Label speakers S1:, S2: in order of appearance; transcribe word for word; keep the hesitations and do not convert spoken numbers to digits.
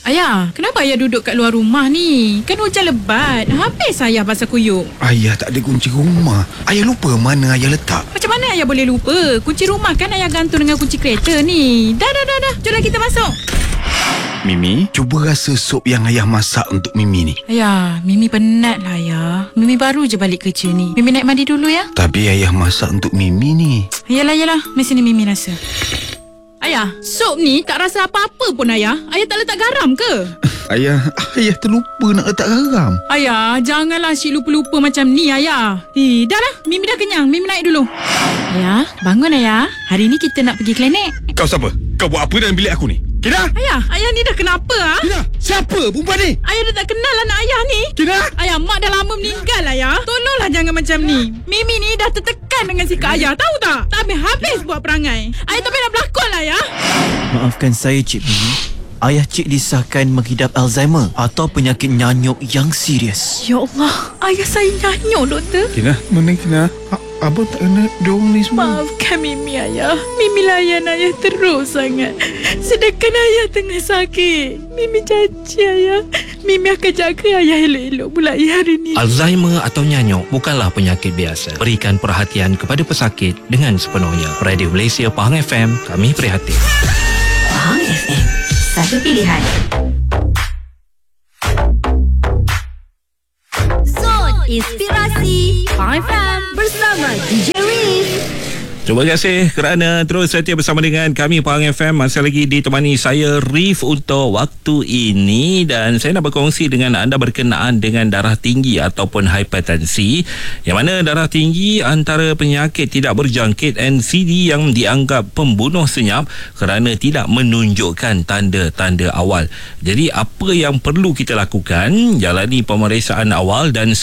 S1: Ayah, kenapa ayah duduk kat luar rumah ni? Kan hujan lebat. Habis ayah pasal kuyup.
S2: Ayah tak ada kunci rumah. Ayah lupa mana ayah letak.
S1: Macam mana ayah boleh lupa? Kunci rumah kan ayah gantung dengan kunci kereta ni. Dah, dah, dah, dah. Jomlah kita masuk.
S2: Mimi, cuba rasa sup yang ayah masak untuk Mimi ni.
S1: Ayah, Mimi penat lah ayah. Mimi baru je balik kerja ni. Mimi naik mandi dulu ya.
S2: Tapi ayah masak untuk Mimi ni.
S1: Yalah, yalah. Mesti ni Mimi rasa. Ayah, sup ni tak rasa apa-apa pun ayah. Ayah tak letak garam ke?
S2: Ayah, ayah terlupa nak letak garam.
S1: Ayah, janganlah asyik lupa-lupa macam ni ayah. Eh, dah lah. Mimi dah kenyang. Mimi naik dulu. Ayah, bangun ayah. Hari ni kita nak pergi klinik.
S2: Kau siapa? Kau buat apa dalam bilik aku ni? Kina?
S1: Ayah, ayah ni dah kenapa ah?
S2: Kina, siapa perempuan ni?
S1: Ayah dah tak kenal anak ayah ni.
S2: Kina?
S1: Ayah, mak dah lama meninggal ayah. Tolonglah jangan macam ni. Mimi ni dah tertekan dengan sikap ayah. Tahu tak? Tak habis-habis buat perangai. Ayah tak payah nak berlakon lah ayah.
S3: Maafkan saya, Cik Mimi. Ayah Cik disahkan mengidap Alzheimer atau penyakit nyanyuk yang serius.
S1: Ya Allah, ayah saya nyanyuk doktor.
S2: Kina, mana Kina? A- Abang tak kena diorang ni semua.
S1: Maafkan Mimi ayah. Mimi layan ayah terus sangat. Sedangkan ayah tengah sakit. Mimi janji ayah, Mimi akan jaga ayah elok-elok mulai hari ni.
S4: Alzheimer atau nyanyuk bukanlah penyakit biasa. Berikan perhatian kepada pesakit dengan sepenuhnya. Radio Malaysia Pahang F M, kami prihatin.
S5: Pahang F M, satu pilihan. Zon Inspirasi Pahang F M bersama D J Reef.
S4: Terima kasih kerana terus setia bersama dengan kami Pahang F M. Masih lagi ditemani saya Reef untuk waktu ini, dan saya nak berkongsi dengan anda berkenaan dengan darah tinggi ataupun hipertensi, yang mana darah tinggi antara penyakit tidak berjangkit N C D yang dianggap pembunuh senyap kerana tidak menunjukkan tanda-tanda awal. Jadi apa yang perlu kita lakukan? Jalani pemeriksaan awal dan